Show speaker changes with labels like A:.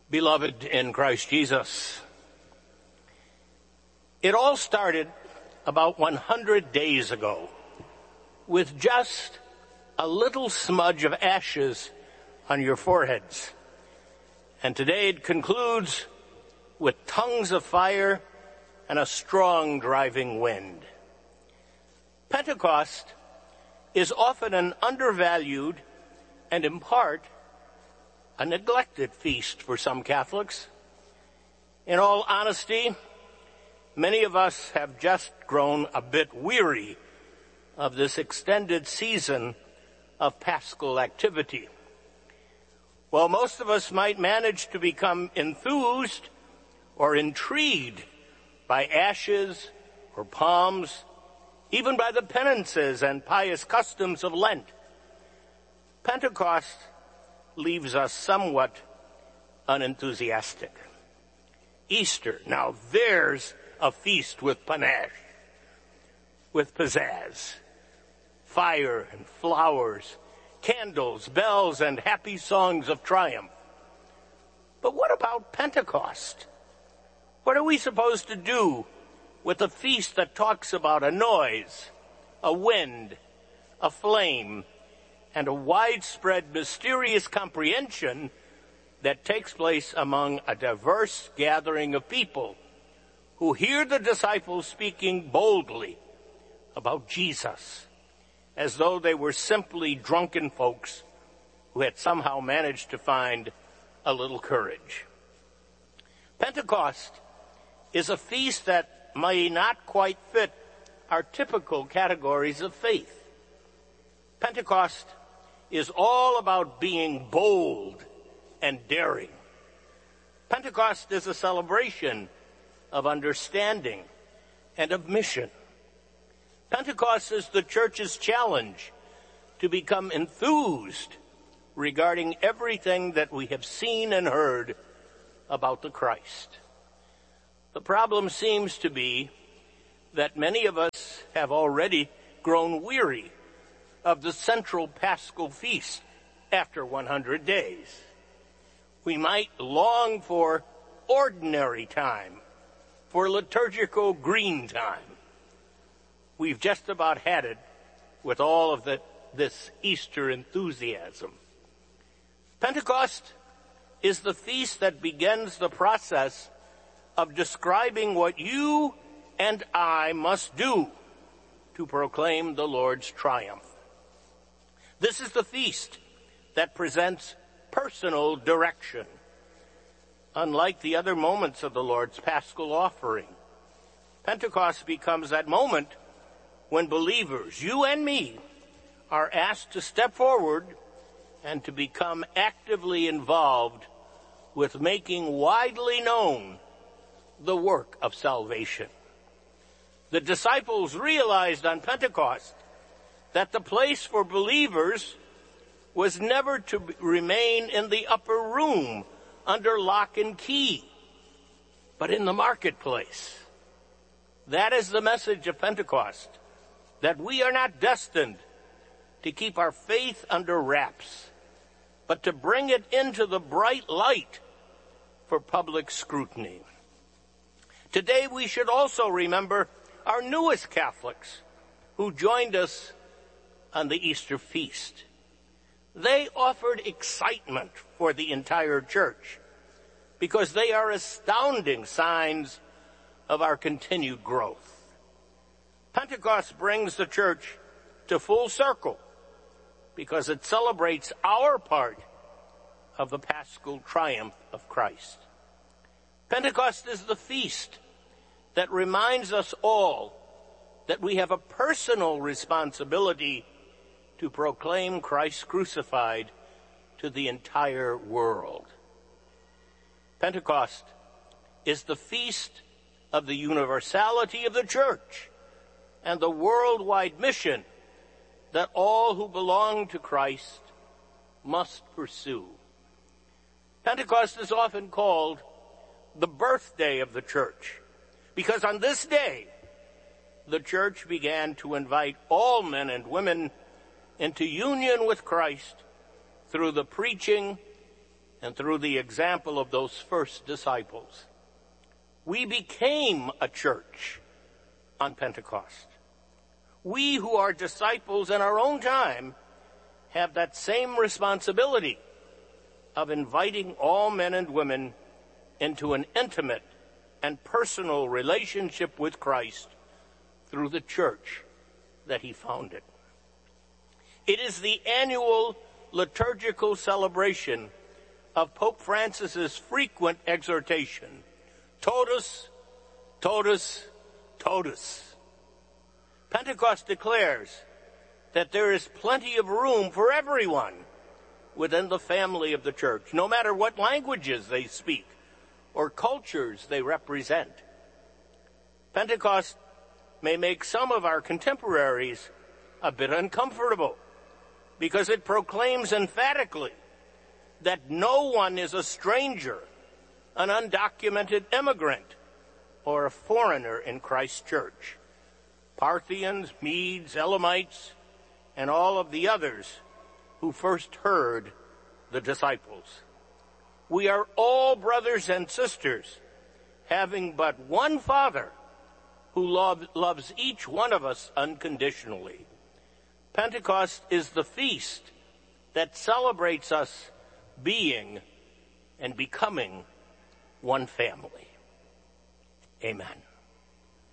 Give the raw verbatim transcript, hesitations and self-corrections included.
A: Beloved in Christ Jesus, it all started about one hundred days ago with just a little smudge of ashes on your foreheads. And today it concludes with tongues of fire and a strong driving wind. Pentecost is often an undervalued and in part a neglected feast for some Catholics. In all honesty, many of us have just grown a bit weary of this extended season of Paschal activity. While most of us might manage to become enthused or intrigued by ashes or palms, even by the penances and pious customs of Lent, Pentecost leaves us somewhat unenthusiastic. Easter, now there's a feast with panache, with pizzazz, fire and flowers, candles, bells, and happy songs of triumph. But what about Pentecost? What are we supposed to do with a feast that talks about a noise, a wind, a flame, and a widespread mysterious comprehension that takes place among a diverse gathering of people who hear the disciples speaking boldly about Jesus, as though they were simply drunken folks who had somehow managed to find a little courage? Pentecost is a feast that may not quite fit our typical categories of faith. Pentecost is all about being bold and daring. Pentecost is a celebration of understanding and of mission. Pentecost is the church's challenge to become enthused regarding everything that we have seen and heard about the Christ. The problem seems to be that many of us have already grown weary of the central Paschal feast after one hundred days. We might long for ordinary time, for liturgical green time. We've just about had it with all of the, this Easter enthusiasm. Pentecost is the feast that begins the process of describing what you and I must do to proclaim the Lord's triumph. This is the feast that presents personal direction. Unlike the other moments of the Lord's Paschal offering, Pentecost becomes that moment when believers, you and me, are asked to step forward and to become actively involved with making widely known the work of salvation. The disciples realized on Pentecost that the place for believers was never to remain in the upper room under lock and key, but in the marketplace. That is the message of Pentecost, that we are not destined to keep our faith under wraps, but to bring it into the bright light for public scrutiny. Today we should also remember our newest Catholics who joined us on the Easter feast. They offered excitement for the entire church because they are astounding signs of our continued growth. Pentecost brings the church to full circle because it celebrates our part of the Paschal triumph of Christ. Pentecost is the feast that reminds us all that we have a personal responsibility to proclaim Christ crucified to the entire world. Pentecost is the feast of the universality of the church and the worldwide mission that all who belong to Christ must pursue. Pentecost is often called the birthday of the church because on this day, the church began to invite all men and women into union with Christ through the preaching and through the example of those first disciples, we became a church on Pentecost. We who are disciples in our own time have that same responsibility of inviting all men and women into an intimate and personal relationship with Christ through the church that he founded. It is the annual liturgical celebration of Pope Francis's frequent exhortation, totus, totus, totus. Pentecost declares that there is plenty of room for everyone within the family of the church, no matter what languages they speak or cultures they represent. Pentecost may make some of our contemporaries a bit uncomfortable because it proclaims emphatically that no one is a stranger, an undocumented immigrant, or a foreigner in Christ's church. Parthians, Medes, Elamites, and all of the others who first heard the disciples. We are all brothers and sisters, having but one Father who love, loves each one of us unconditionally. Pentecost is the feast that celebrates us being and becoming one family. Amen.